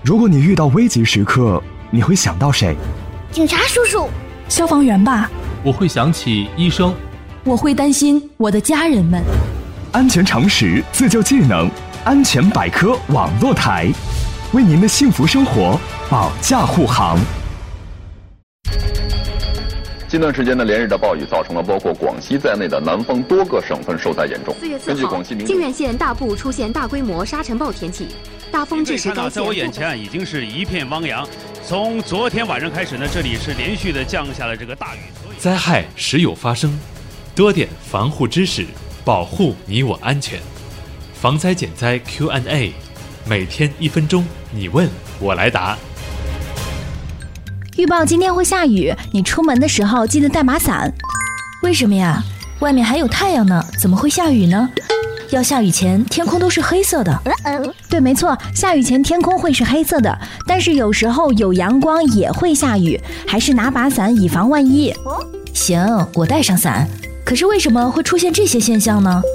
如果你遇到危急时刻，你会想到谁？ 警察叔叔。 消防员吧。 我会想起医生。 我会担心我的家人们。 安全常识，自救技能，安全百科网络台，为您的幸福生活保驾护航。 近段时间的连日的暴雨造成了包括广西在内的南方多个省份受灾严重。 4月4号，靖远县大部出现大规模沙尘暴天气，大风致使该县。 在我眼前已经是一片汪洋。从昨天晚上开始呢，这里是连续的降下了这个大雨。 灾害时有发生，多点防护知识，保护你我安全。防灾减灾 Q&A， 每天1分钟，你问我来答。 预报今天会下雨，你出门的时候记得带把伞。 为什么呀？外面还有太阳呢，怎么会下雨呢？要下雨前天空都是黑色的。 对，没错，下雨前天空会是黑色的，但是有时候有阳光也会下雨，还是拿把伞以防万一。 行，我带上伞。可是为什么会出现这些现象呢？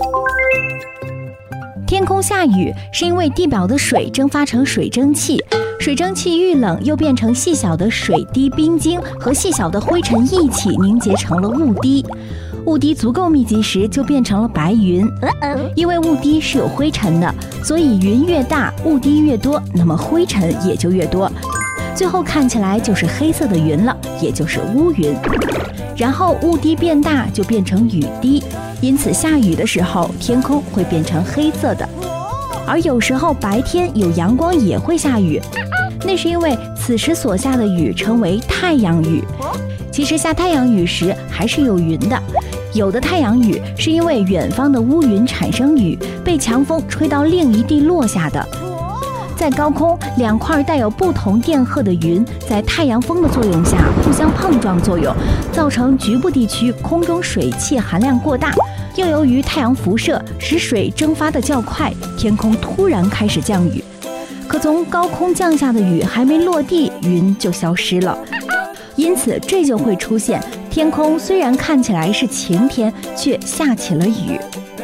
天空下雨是因为地表的水蒸发成水蒸气，水蒸气遇冷又变成细小的水滴、冰晶和细小的灰尘一起凝结成了雾滴。雾滴足够密集时就变成了白云。因为雾滴是有灰尘的，所以云越大，雾滴越多，那么灰尘也就越多，最后看起来就是黑色的云了，也就是乌云。然后雾滴变大就变成雨滴，因此下雨的时候天空会变成黑色的。而有时候白天有阳光也会下雨，那是因为此时所下的雨称为太阳雨。其实下太阳雨时还是有云的，有的太阳雨是因为远方的乌云产生雨，被强风吹到另一地落下的。在高空，两块带有不同电荷的云在太阳风的作用下互相碰撞作用，造成局部地区空中水汽含量过大，又由于太阳辐射使水蒸发的较快，天空突然开始降雨。可从高空降下的雨还没落地，云就消失了，因此这就会出现天空虽然看起来是晴天，却下起了雨。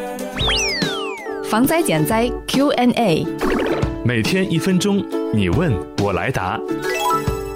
防灾减灾 Q&A， 每天1分钟，你问我来答。